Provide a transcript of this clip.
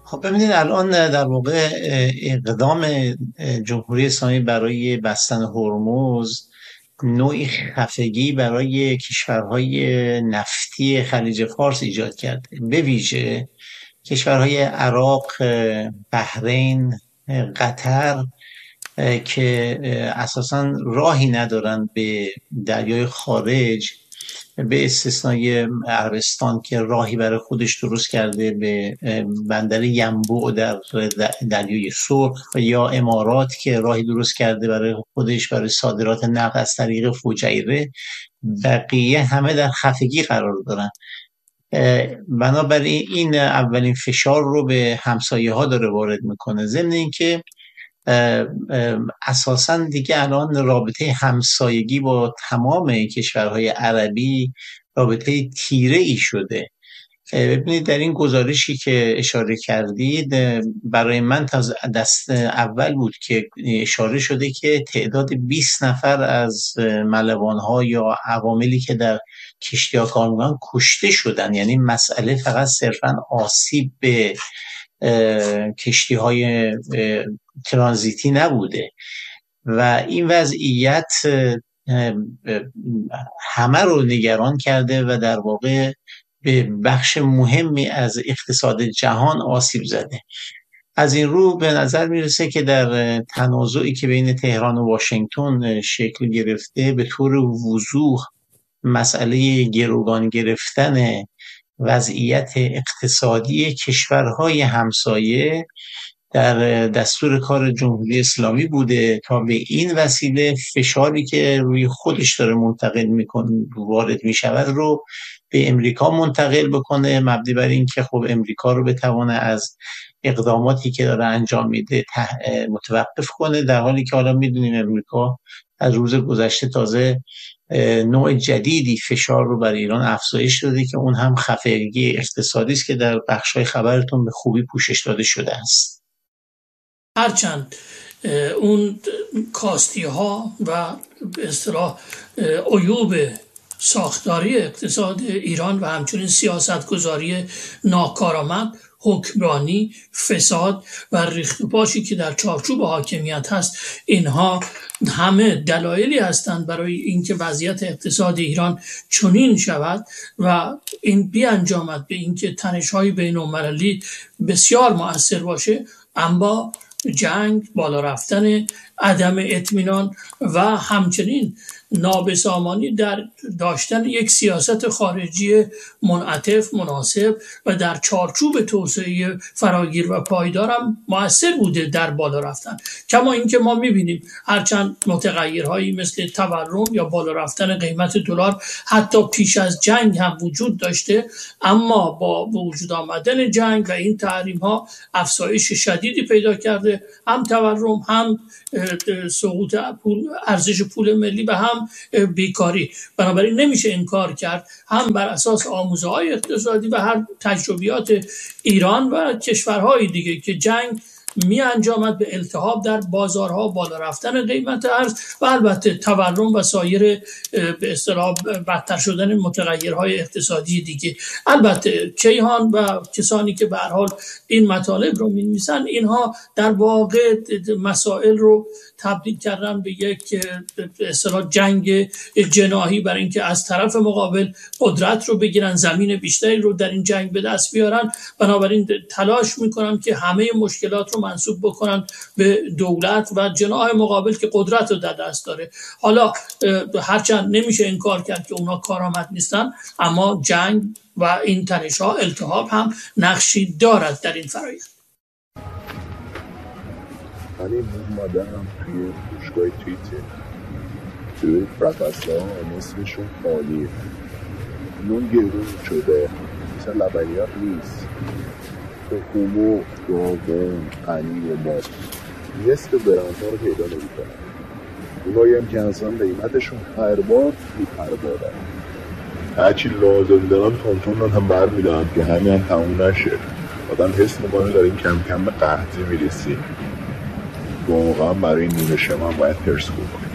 خب ببینید الان در واقع اقدام جمهوری اسلامی برای بستن هرمز نوعی خفگی برای کشورهای نفتی خلیج فارس ایجاد کرده، به ویژه کشورهای عراق، بحرین، قطر، که اساساً راهی ندارن به دریای خارج به استثنای عربستان که راهی برای خودش درست کرده به بندر ینبوع در دریای سرخ، یا امارات که راهی درست کرده برای خودش برای صادرات نفت از طریق فجیره. بقیه همه در خفگی قرار دارن. بنابراین این اولین فشار رو به همسایه ها داره وارد میکنه، ضمن اینکه اساساً دیگه الان رابطه همسایگی با تمام کشورهای عربی رابطه تیره ای شده. ببینید در این گزارشی که اشاره کردید برای من تا دست اول بود که اشاره شده که تعداد 20 نفر از ملوان‌ها یا عواملی که در کشتی‌ها کار می‌کنن کشته شدن. یعنی مسئله فقط صرفاً آسیب به کشتی‌های ترانزیتی نبوده و این وضعیت همه رو نگران کرده و در واقع به بخش مهمی از اقتصاد جهان آسیب زده. از این رو به نظر میرسه که در تنازعی که بین تهران و واشنگتن شکل گرفته به طور وضوح مسئله گروگان گرفتن وضعیت اقتصادی کشورهای همسایه در دستور کار جمهوری اسلامی بوده تا به این وسیله فشاری که روی خودش داره منتقل میکنه وارد میشود رو به امریکا منتقل بکنه، مبنی بر این که خب امریکا رو بتونه از اقداماتی که داره انجام میده متوقف کنه، در حالی که حالا میدونیم امریکا از روز گذشته تازه نوع جدیدی فشار رو برای ایران افزایش داده که اون هم خفگی اقتصادی است که در بخش‌های خبرتون به خوبی پوشش داده شده است. هرچند اون کاستی ها و به اصطلاح عیوب ساختاری اقتصاد ایران و همچنین سیاستگذاری ناکارآمد، حکمرانی، فساد و ریخت و پاشی که در چارچوب حاکمیت هست، اینها همه دلایلی هستند برای اینکه وضعیت اقتصاد ایران چنین شود و این بیانجامد به اینکه تنش‌های بین‌المللی بسیار مؤثر باشه. اما جنگ، بالا رفتن عدم اطمینان و همچنین نابسامانی در داشتن یک سیاست خارجی منعطف، مناسب و در چارچوب توسعه فراگیر و پایدارم مؤثر بوده در بالا رفتن. کما اینکه ما میبینیم هرچند متغیرهایی مثل تورم یا بالا رفتن قیمت دلار حتی پیش از جنگ هم وجود داشته، اما با وجود آمدن جنگ و این تحریم ها افزایش شدیدی پیدا کرده، هم تورم، هم سقوط ارزش پول ملی و هم بیکاری. بنابراین نمیشه انکار کرد هم بر اساس آموزه‌های اقتصادی و هر تجربیات ایران و کشورهای دیگه که جنگ می انجامد به التهاب در بازارها، بالا رفتن قیمت ارز و البته تورم و سایر به اصطلاح بدتر شدن متغیرهای اقتصادی دیگه. البته کیهان و کسانی که به هر حال این مطالب رو می‌نویسن، اینها در واقع مسائل رو تبدیل کردن به یک به اصطلاح جنگ جناحی برای اینکه از طرف مقابل قدرت رو بگیرن، زمین بیشتری رو در این جنگ به دست بیارن. بنابراین تلاش میکنن که همه مشکلات رو منسوب بکنن به دولت و جناح مقابل که قدرت رو در دست داره. حالا هرچند نمیشه انکار کرد که اونا کارآمد نیستن، اما جنگ و این تنش‌ها، التهاب هم نقشی دارد در این فرآیند. من این اومدم توی فروشگاه توییتر، توی پرفسه ها نصفشون خالیه، نون گرون شده، مثلا لبنیات نیست، تخم و گاوم، پنیر و ماست، نصف برندها رو پیدا نمی کنم. اونایی هم که اصلا قیمتشون هر بار میپردارن، هرچی لازم دارن تونتون هم بر میدارن که همین هم تموم نشه. آدم حس میکنه داریم کم کم به قحطی میرسیم. واقعا برای نیمه شما باید ترس کنیم.